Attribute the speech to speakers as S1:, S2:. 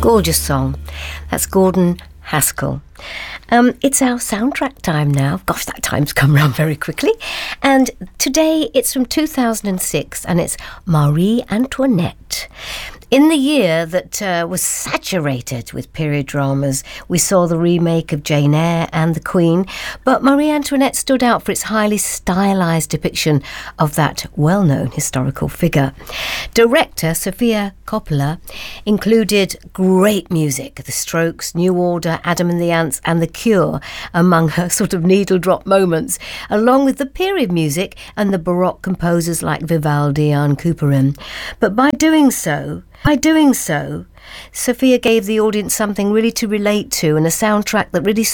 S1: Gorgeous song. That's Gordon Haskell. It's our soundtrack time now. Gosh, that time's come round very quickly. And today it's from 2006 and it's Marie Antoinette. In the year that was saturated with period dramas, we saw the remake of Jane Eyre and The Queen, but Marie Antoinette stood out for its highly stylised depiction of that well-known historical figure. Director Sofia Coppola included great music, The Strokes, New Order, Adam and the Ants and The Cure among her sort of needle drop moments, along with the period music and the Baroque composers like Vivaldi and Couperin. But by doing so, Sophia gave the audience something really to relate to and a soundtrack that really